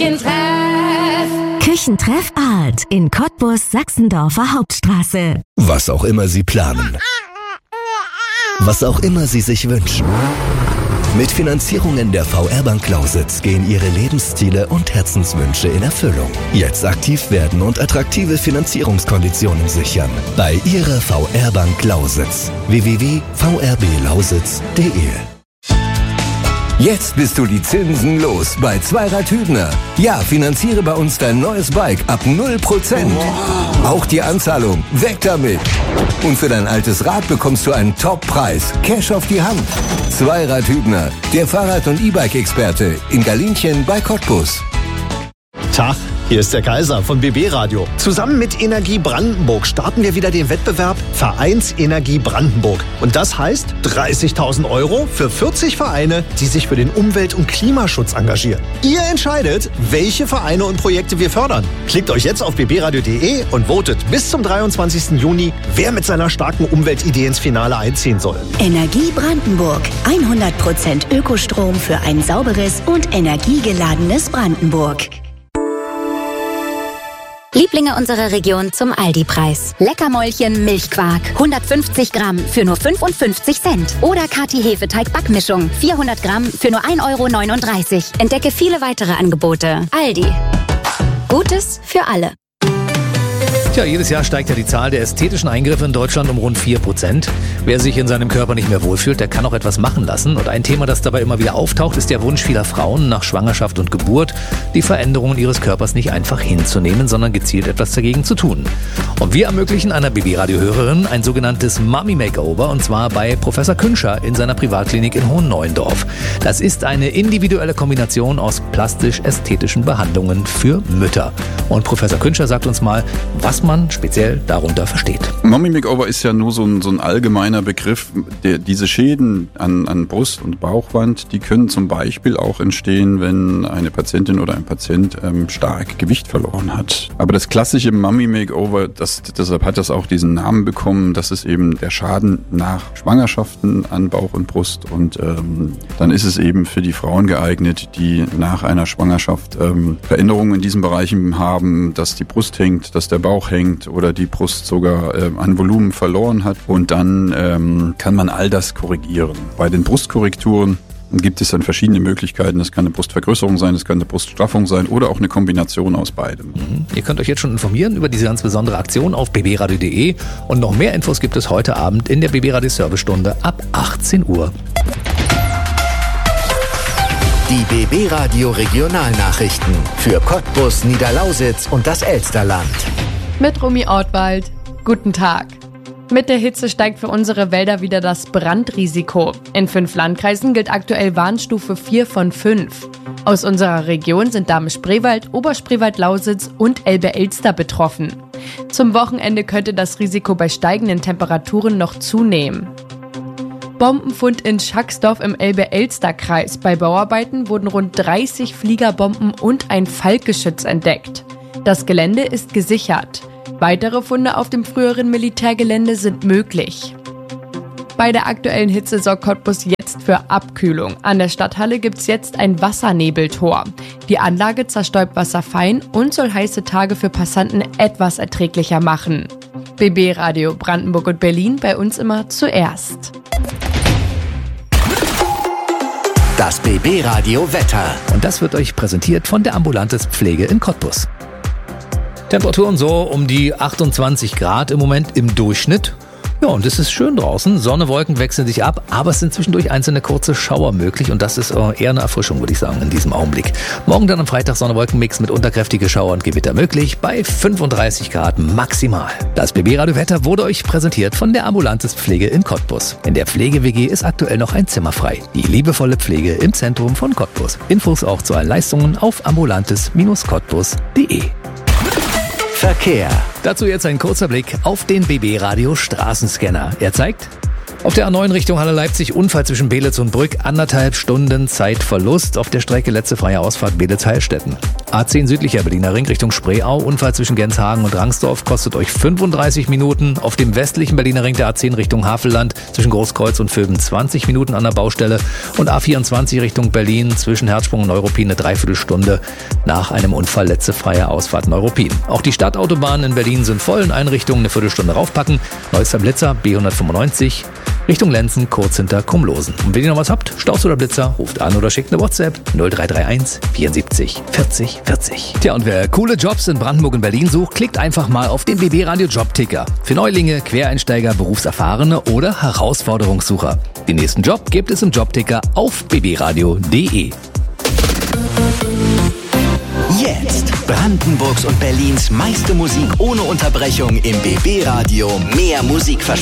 Küchentreff Art in Cottbus, Sachsendorfer Hauptstraße. Was auch immer Sie planen. Was auch immer Sie sich wünschen. Mit Finanzierungen der VR-Bank Lausitz gehen Ihre Lebensziele und Herzenswünsche in Erfüllung. Jetzt aktiv werden und attraktive Finanzierungskonditionen sichern. Bei Ihrer VR-Bank Lausitz. www.vrblausitz.de. Jetzt bist du die Zinsen los bei Zweirad Hübner. Ja, finanziere bei uns dein neues Bike ab 0%. Auch die Anzahlung, weg damit. Und für dein altes Rad bekommst du einen Top-Preis. Cash auf die Hand. Zweirad Hübner, der Fahrrad- und E-Bike-Experte in Galinchen bei Cottbus. Tag, hier ist der Kaiser von BB Radio. Zusammen mit Energie Brandenburg starten wir wieder den Wettbewerb Vereinsenergie Brandenburg. Und das heißt 30.000 € für 40 Vereine, die sich für den Umwelt- und Klimaschutz engagieren. Ihr entscheidet, welche Vereine und Projekte wir fördern. Klickt euch jetzt auf bbradio.de und votet bis zum 23. Juni, wer mit seiner starken Umweltidee ins Finale einziehen soll. Energie Brandenburg. 100% Ökostrom für ein sauberes und energiegeladenes Brandenburg. Lieblinge unserer Region zum Aldi-Preis. Leckermäulchen Milchquark, 150 Gramm für nur 55 Cent. Oder Kati-Hefeteig-Backmischung, 400 Gramm für nur 1,39 €. Entdecke viele weitere Angebote. Aldi. Gutes für alle. Tja, jedes Jahr steigt ja die Zahl der ästhetischen Eingriffe in Deutschland um rund 4%. Wer sich in seinem Körper nicht mehr wohlfühlt, der kann auch etwas machen lassen. Und ein Thema, das dabei immer wieder auftaucht, ist der Wunsch vieler Frauen nach Schwangerschaft und Geburt, die Veränderungen ihres Körpers nicht einfach hinzunehmen, sondern gezielt etwas dagegen zu tun. Und wir ermöglichen einer BB-Radio-Hörerin ein sogenanntes Mummy-Makeover, und zwar bei Professor Künscher in seiner Privatklinik in Hohenneuendorf. Das ist eine individuelle Kombination aus plastisch-ästhetischen Behandlungen für Mütter. Und Professor Künscher sagt uns mal, was man speziell darunter versteht. Mummy Makeover ist ja nur so ein allgemeiner Begriff. Diese Schäden an Brust- und Bauchwand, die können zum Beispiel auch entstehen, wenn eine Patientin oder ein Patient stark Gewicht verloren hat. Aber das klassische Mummy Makeover, deshalb hat das auch diesen Namen bekommen, das ist eben der Schaden nach Schwangerschaften an Bauch und Brust. Und dann ist es eben für die Frauen geeignet, die nach einer Schwangerschaft Veränderungen in diesen Bereichen haben, dass die Brust hängt, dass der Bauch hängt oder die Brust sogar an Volumen verloren hat. Und dann kann man all das korrigieren. Bei den Brustkorrekturen gibt es dann verschiedene Möglichkeiten. Das kann eine Brustvergrößerung sein, das kann eine Bruststraffung sein oder auch eine Kombination aus beidem. Ihr könnt euch jetzt schon informieren über diese ganz besondere Aktion auf bbradio.de und noch mehr Infos gibt es heute Abend in der BB Radio Servicestunde ab 18 Uhr. Die BB Radio Regionalnachrichten für Cottbus, Niederlausitz und das Elsterland. Mit Romy Ortwald. Guten Tag. Mit der Hitze steigt für unsere Wälder wieder das Brandrisiko. In 5 Landkreisen gilt aktuell Warnstufe 4 von 5. Aus unserer Region sind Dahme-Spreewald, Oberspreewald-Lausitz und Elbe-Elster betroffen. Zum Wochenende könnte das Risiko bei steigenden Temperaturen noch zunehmen. Bombenfund in Schacksdorf im Elbe-Elster-Kreis. Bei Bauarbeiten wurden rund 30 Fliegerbomben und ein Falkgeschütz entdeckt. Das Gelände ist gesichert. Weitere Funde auf dem früheren Militärgelände sind möglich. Bei der aktuellen Hitze sorgt Cottbus jetzt für Abkühlung. An der Stadthalle gibt es jetzt ein Wassernebeltor. Die Anlage zerstäubt Wasser fein und soll heiße Tage für Passanten etwas erträglicher machen. BB Radio Brandenburg und Berlin, bei uns immer zuerst. Das BB Radio Wetter. Und das wird euch präsentiert von der Ambulantes Pflege in Cottbus. Temperaturen so um die 28 Grad im Moment im Durchschnitt. Ja, und es ist schön draußen. Sonne, Wolken wechseln sich ab, aber es sind zwischendurch einzelne kurze Schauer möglich und das ist eher eine Erfrischung, würde ich sagen, in diesem Augenblick. Morgen dann am Freitag Sonne-Wolken-Mix mit unterkräftige Schauer und Gewitter möglich bei 35 Grad maximal. Das BB-Radio-Wetter wurde euch präsentiert von der Ambulantes Pflege in Cottbus. In der Pflege-WG ist aktuell noch ein Zimmer frei. Die liebevolle Pflege im Zentrum von Cottbus. Infos auch zu allen Leistungen auf ambulantes-cottbus.de. Verkehr. Dazu jetzt ein kurzer Blick auf den BB Radio Straßenscanner. Er zeigt auf der A9 Richtung Halle Leipzig Unfall zwischen Beelitz und Brück, 1,5 Stunden Zeitverlust auf der Strecke letzte freie Ausfahrt Beelitz-Heilstätten. A10 südlicher Berliner Ring Richtung Spreeau. Unfall zwischen Genshagen und Rangsdorf kostet euch 35 Minuten. Auf dem westlichen Berliner Ring der A10 Richtung Havelland zwischen Großkreuz und Vöben 20 Minuten an der Baustelle. Und A24 Richtung Berlin zwischen Herzsprung und Neuruppin eine Dreiviertelstunde nach einem Unfall. Letzte freie Ausfahrt Neuruppin. Auch die Stadtautobahnen in Berlin sind voll in Einrichtungen, eine Viertelstunde raufpacken. Neuester Blitzer B195 Richtung Lenzen, kurz hinter Kumlosen. Und wenn ihr noch was habt, Staus oder Blitzer, ruft an oder schickt eine WhatsApp 0331 74 40 40. Tja, und wer coole Jobs in Brandenburg und Berlin sucht, klickt einfach mal auf den BB Radio Jobticker. Für Neulinge, Quereinsteiger, Berufserfahrene oder Herausforderungssucher. Den nächsten Job gibt es im Jobticker auf bbradio.de. Jetzt Brandenburgs und Berlins meiste Musik ohne Unterbrechung im BB Radio. Mehr Musikversprechen.